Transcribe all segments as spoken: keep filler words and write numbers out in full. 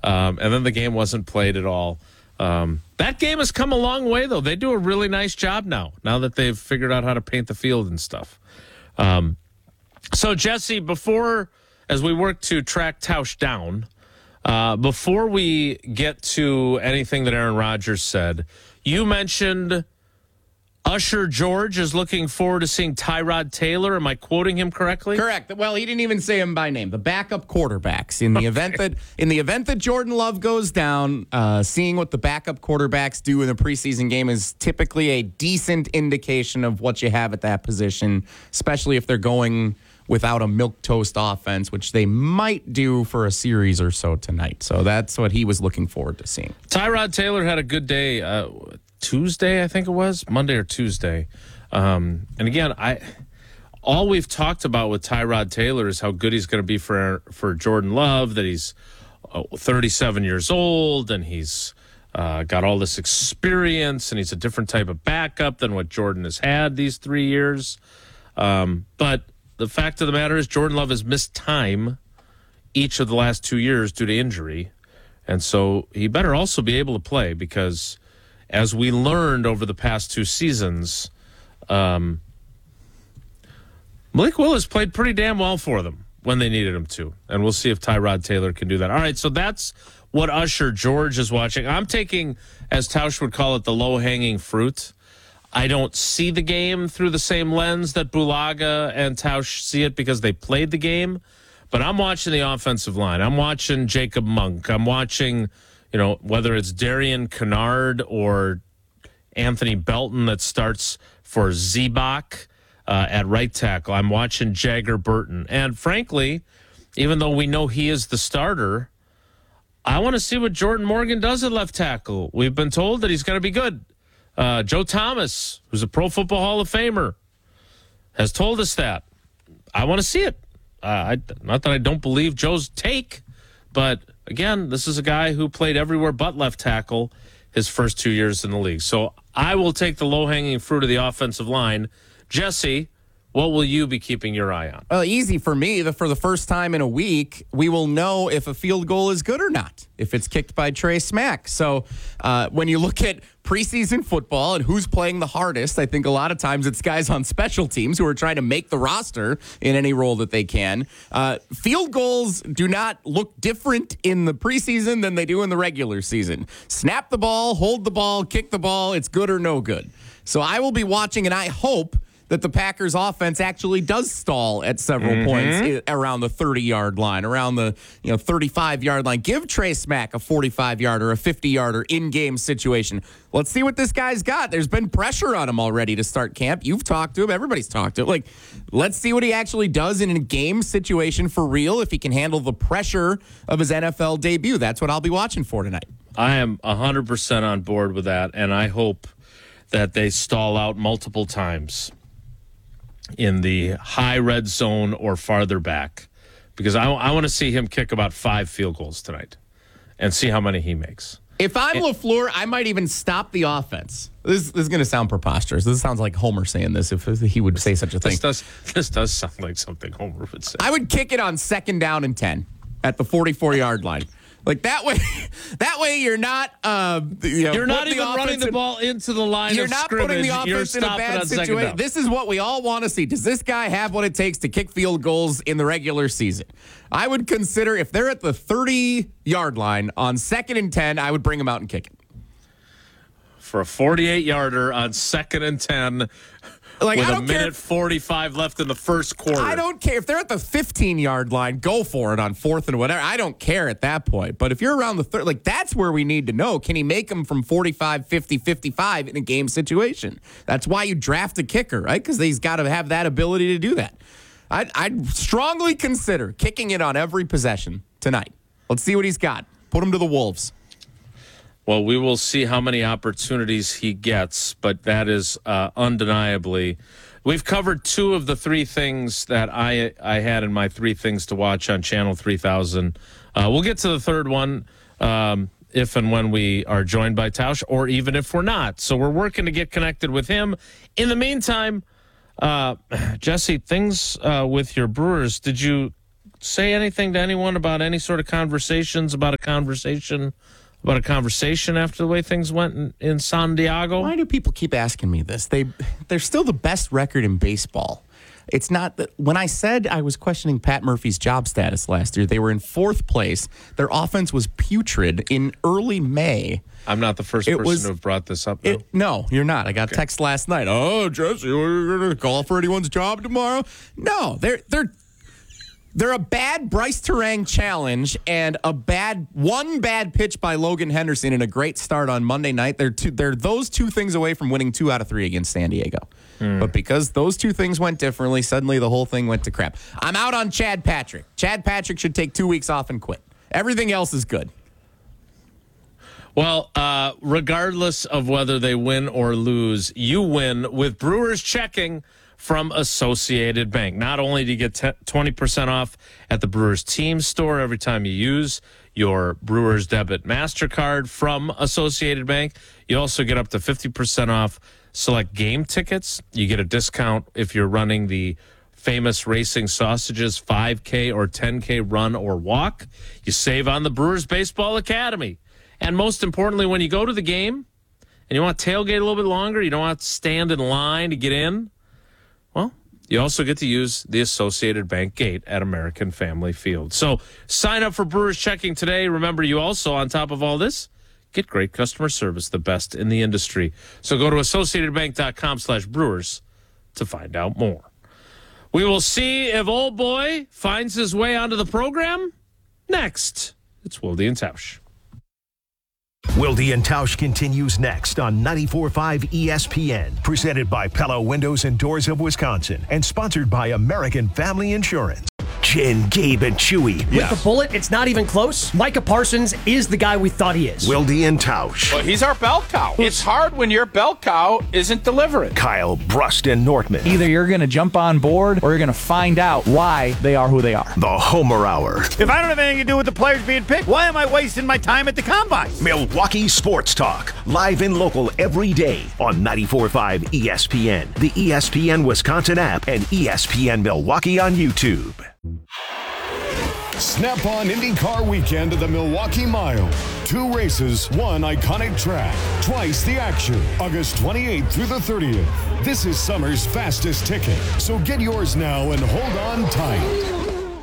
Um, and then the game wasn't played at all. Um, that game has come a long way, though. They do a really nice job now, now that they've figured out how to paint the field and stuff. Um, so, Jesse, before, as we work to track Tausch down, uh, before we get to anything that Aaron Rodgers said, you mentioned Usher George is looking forward to seeing Tyrod Taylor. Am I quoting him correctly? Correct. Well, he didn't even say him by name. The backup quarterbacks in the okay. event that in the event that Jordan Love goes down, uh, seeing what the backup quarterbacks do in the preseason game is typically a decent indication of what you have at that position, especially if they're going without a milquetoast offense, which they might do for a series or so tonight. So that's what he was looking forward to seeing. Tyrod Taylor had a good day. Uh, Tuesday, I think it was Monday or Tuesday. Um, and again, I all we've talked about with Tyrod Taylor is how good he's going to be for for Jordan Love, that he's thirty-seven years old and he's uh, got all this experience and he's a different type of backup than what Jordan has had these three years. Um, but the fact of the matter is Jordan Love has missed time each of the last two years due to injury. And so he better also be able to play because as we learned over the past two seasons, um, Malik Willis played pretty damn well for them when they needed him to. And we'll see if Tyrod Taylor can do that. All right, so that's what Usher George is watching. I'm taking, as Tausch would call it, the low-hanging fruit. I don't see the game through the same lens that Bulaga and Tausch see it because they played the game. But I'm watching the offensive line. I'm watching Jacob Monk. I'm watching... You know, whether it's Darian Kennard or Anthony Belton that starts for Zebak uh, at right tackle. I'm watching Jagger Burton. And frankly, even though we know he is the starter, I want to see what Jordan Morgan does at left tackle. We've been told that he's going to be good. Uh, Joe Thomas, who's a Pro Football Hall of Famer, has told us that. I want to see it. Uh, I, not that I don't believe Joe's take, but... Again, this is a guy who played everywhere but left tackle his first two years in the league. So I will take the low-hanging fruit of the offensive line. Jesse, what will you be keeping your eye on? Well, easy for me. The, for the first time in a week, we will know if a field goal is good or not, if it's kicked by Trey Smack. So uh, when you look at preseason football and who's playing the hardest, I think a lot of times it's guys on special teams who are trying to make the roster in any role that they can. Uh, field goals do not look different in the preseason than they do in the regular season. Snap the ball, hold the ball, kick the ball, it's good or no good. So I will be watching, and I hope that the Packers offense actually does stall at several mm-hmm. points around the thirty-yard line, around the you know thirty-five-yard line. Give Trey Smack a forty-five-yarder, a fifty-yarder in-game situation. Let's see what this guy's got. There's been pressure on him already to start camp. You've talked to him. Everybody's talked to him. Like, let's see what he actually does in a game situation for real, if he can handle the pressure of his N F L debut. That's what I'll be watching for tonight. I am one hundred percent on board with that, and I hope that they stall out multiple times in the high red zone or farther back, because I, I want to see him kick about five field goals tonight and see how many he makes. If I'm and, LaFleur, I might even stop the offense. This, this is going to sound preposterous. This sounds like Homer saying this if he would say such a thing. This does, this does sound like something Homer would say. I would kick it on second down and ten at the forty-four-yard line. Like that way, that way you're not. Uh, you know, you're not even running the ball into the line you're of not scrimmage. Putting the offense in a bad situation. This is what we all want to see. Does this guy have what it takes to kick field goals in the regular season? I would consider if they're at the thirty-yard line on second and ten, I would bring him out and kick it. For a forty-eight-yarder on second and ten. Like, with a minute forty-five left in the first quarter. I don't care. If they're at the fifteen-yard line, go for it on fourth and whatever. I don't care at that point. But if you're around the third, like, that's where we need to know. Can he make them from forty-five, fifty, fifty-five in a game situation? That's why you draft a kicker, right? Because he's got to have that ability to do that. I'd, I'd strongly consider kicking it on every possession tonight. Let's see what he's got. Put him to the Wolves. Well, we will see how many opportunities he gets, but that is uh, undeniably. We've covered two of the three things that I I had in my three things to watch on Channel three thousand. Uh, we'll get to the third one um, if and when we are joined by Tausch, or even if we're not. So we're working to get connected with him. In the meantime, uh, Jesse, things uh, with your Brewers. Did you say anything to anyone about any sort of conversations about a conversation about a conversation after the way things went in, in San Diego? Why do people keep asking me this? They, they're still the best record in baseball. It's not that when I said I was questioning Pat Murphy's job status last year, they were in fourth place. Their offense was putrid in early May. I'm not the first It person was- to have brought this up. Now. It, no, you're not. I got a text last night. Oh, Jesse, you're going to call for anyone's job tomorrow? No, they're they're they're a bad Bryce Terang challenge and a bad one bad pitch by Logan Henderson and a great start on Monday night. They're two, they're those two things away from winning two out of three against San Diego. Mm. But because those two things went differently, suddenly the whole thing went to crap. I'm out on Chad Patrick. Chad Patrick should take two weeks off and quit. Everything else is good. Well, uh, regardless of whether they win or lose, you win with Brewers Checking from Associated Bank. Not only do you get twenty percent off at the Brewers team store every time you use your Brewers debit MasterCard from Associated Bank, you also get up to fifty percent off select game tickets. You get a discount if you're running the famous Racing Sausages five K or ten K run or walk. You save on the Brewers Baseball Academy. And most importantly, when you go to the game and you want to tailgate a little bit longer, you don't want to stand in line to get in, well, you also get to use the Associated Bank gate at American Family Field. So sign up for Brewers Checking today. Remember, you also, on top of all this, get great customer service, the best in the industry. So go to associatedbank.com slash brewers to find out more. We will see if old boy finds his way onto the program next. It's Wilde and Tausch. Wilde and Tausch continues next on ninety-four point five E S P N, presented by Pella Windows and Doors of Wisconsin, and sponsored by American Family Insurance. Jen, Gabe, and Chewy. With the bullet, it's not even close. Micah Parsons is the guy we thought he is. Wilde and Tausch. Well, he's our bell cow. It's hard when your bell cow isn't delivering. Kyle, Brust, and Nortman. Either you're going to jump on board or you're going to find out why they are who they are. The Homer Hour. If I don't have anything to do with the players being picked, why am I wasting my time at the combine? Milwaukee Sports Talk. Live and local every day on ninety-four point five E S P N, the E S P N Wisconsin app, and E S P N Milwaukee on YouTube. Snap-on IndyCar weekend at the Milwaukee Mile. Two races, one iconic track, twice the action. August twenty-eighth through the thirtieth. This is summer's fastest ticket, so get yours now and hold on tight.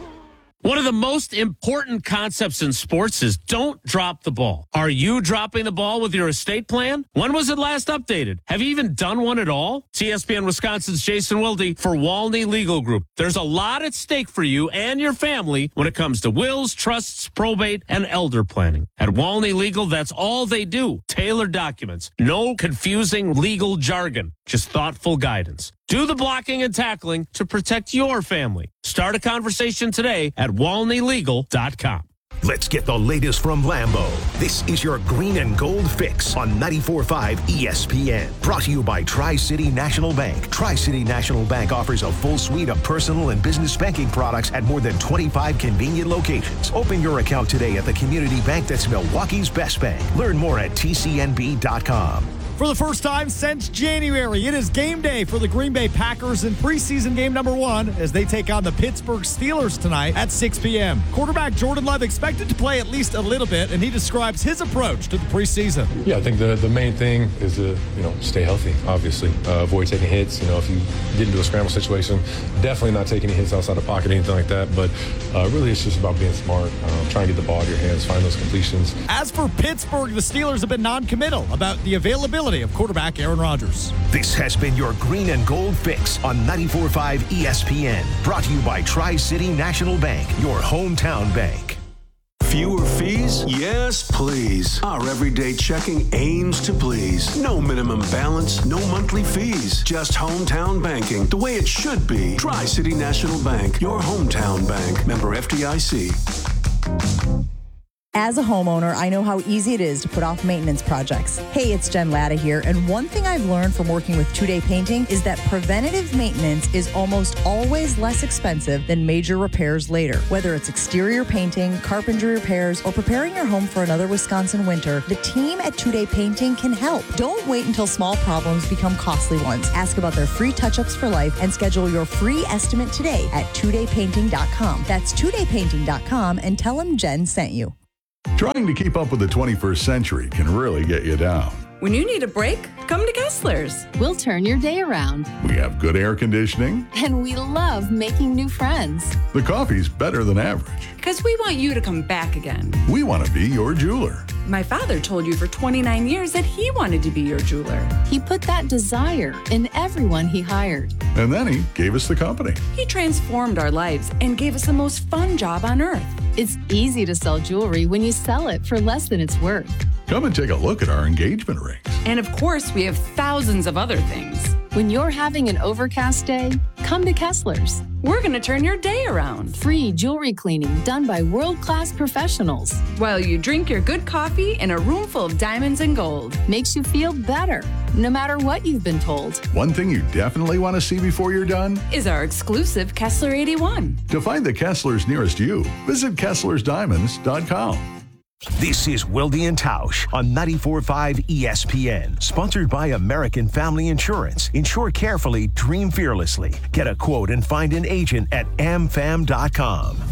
One of the most important concepts in sports is don't drop the ball. Are you dropping the ball with your estate plan? When was it last updated? Have you even done one at all? It's E S P N Wisconsin's Jason Wilde for Walney Legal Group. There's a lot at stake for you and your family when it comes to wills, trusts, probate, and elder planning. At Walney Legal, that's all they do. Tailored documents. No confusing legal jargon. Just thoughtful guidance. Do the blocking and tackling to protect your family. Start a conversation today at walney legal dot com. Let's get the latest from Lambeau. This is your green and gold fix on ninety-four point five E S P N. Brought to you by Tri-City National Bank. Tri-City National Bank offers a full suite of personal and business banking products at more than twenty-five convenient locations. Open your account today at the community bank that's Milwaukee's best bank. Learn more at T C N B dot com. For the first time since January, it is game day for the Green Bay Packers in preseason game number one as they take on the Pittsburgh Steelers tonight at six p.m. Quarterback Jordan Love expected to play at least a little bit, and he describes his approach to the preseason. Yeah, I think the, the main thing is to, you know, stay healthy, obviously. Uh, avoid taking hits. You know, if you get into a scramble situation, definitely not taking any hits outside the pocket, anything like that. But uh, really, it's just about being smart, uh, trying to get the ball out of your hands, find those completions. As for Pittsburgh, the Steelers have been non-committal about the availability of quarterback Aaron Rodgers. This has been your green and gold fix on ninety-four point five E S P N. Brought to you by Tri-City National Bank, your hometown bank. Fewer fees? Yes, please. Our everyday checking aims to please. No minimum balance, no monthly fees. Just hometown banking, the way it should be. Tri-City National Bank, your hometown bank. Member F D I C. As a homeowner, I know how easy it is to put off maintenance projects. Hey, it's Jen Latta here, and one thing I've learned from working with Two Day Painting is that preventative maintenance is almost always less expensive than major repairs later. Whether it's exterior painting, carpentry repairs, or preparing your home for another Wisconsin winter, the team at Two Day Painting can help. Don't wait until small problems become costly ones. Ask about their free touch-ups for life and schedule your free estimate today at two day painting dot com. That's two day painting dot com and tell them Jen sent you. Trying to keep up with the twenty-first century can really get you down. When you need a break, come to Kessler's. We'll turn your day around. We have good air conditioning. And we love making new friends. The coffee's better than average. Because we want you to come back again. We want to be your jeweler. My father told you for twenty-nine years that he wanted to be your jeweler. He put that desire in everyone he hired. And then he gave us the company. He transformed our lives and gave us the most fun job on earth. It's easy to sell jewelry when you sell it for less than it's worth. Come and take a look at our engagement rings. And of course, we have thousands of other things. When you're having an overcast day, come to Kessler's. We're going to turn your day around. Free jewelry cleaning done by world-class professionals. While you drink your good coffee in a room full of diamonds and gold. Makes you feel better, no matter what you've been told. One thing you definitely want to see before you're done is our exclusive Kessler eighty-one. To find the Kesslers nearest you, visit Kesslers Diamonds dot com. This is Wilde and Tausch on ninety-four point five E S P N. Sponsored by American Family Insurance. Insure carefully, dream fearlessly. Get a quote and find an agent at am fam dot com.